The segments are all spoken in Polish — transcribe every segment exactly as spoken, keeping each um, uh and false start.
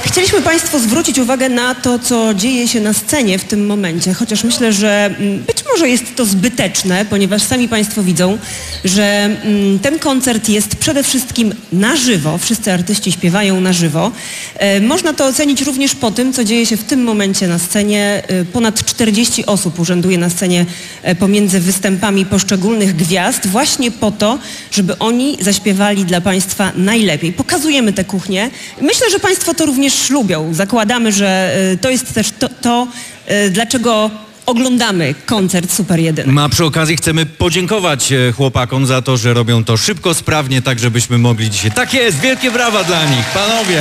Chcieliśmy Państwu zwrócić uwagę na to, co dzieje się na scenie w tym momencie, chociaż myślę, że być może jest to zbyteczne, ponieważ sami Państwo widzą, że ten koncert jest przede wszystkim na żywo, wszyscy artyści śpiewają na żywo. Można to ocenić również po tym, co dzieje się w tym momencie na scenie. Ponad czterdzieści osób urzęduje na scenie pomiędzy występami poszczególnych gwiazd właśnie po to, żeby oni zaśpiewali dla Państwa najlepiej. Pokazujemy tę kuchnię. Myślę, że Państwo to również lubią. Zakładamy, że to jest też to, to dlaczego oglądamy koncert Super jeden. A przy okazji chcemy podziękować chłopakom za to, że robią to szybko, sprawnie, tak żebyśmy mogli dzisiaj... Tak jest, wielkie brawa dla nich, panowie!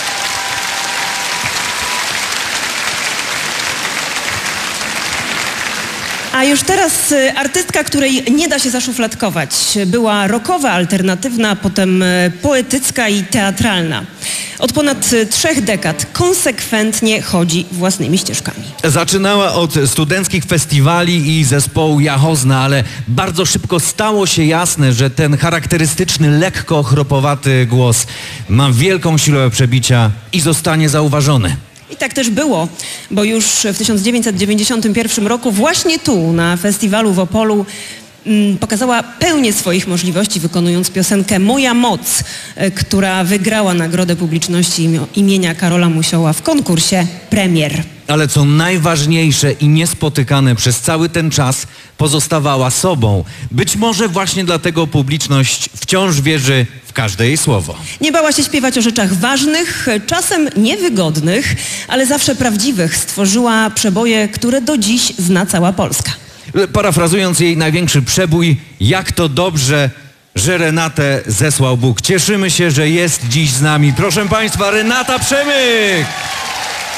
A już teraz artystka, której nie da się zaszufladkować. Była rockowa, alternatywna, potem poetycka i teatralna. Od ponad trzech dekad konsekwentnie chodzi własnymi ścieżkami. Zaczynała od studenckich festiwali i zespołu Jahozna, ale bardzo szybko stało się jasne, że ten charakterystyczny, lekko chropowaty głos ma wielką siłę przebicia i zostanie zauważony. I tak też było, bo już w tysiąc dziewięćset dziewięćdziesiątym pierwszym roku właśnie tu, na festiwalu w Opolu, mm, pokazała pełnię swoich możliwości, wykonując piosenkę Moja Moc, y, która wygrała Nagrodę Publiczności imienia Karola Musioła w konkursie Premier. Ale co najważniejsze i niespotykane przez cały ten czas, pozostawała sobą. Być może właśnie dlatego publiczność wciąż wierzy w każde jej słowo. Nie bała się śpiewać o rzeczach ważnych, czasem niewygodnych, ale zawsze prawdziwych. Stworzyła przeboje, które do dziś zna cała Polska. Parafrazując jej największy przebój, jak to dobrze, że Renatę zesłał Bóg. Cieszymy się, że jest dziś z nami. Proszę Państwa, Renata Przemyk!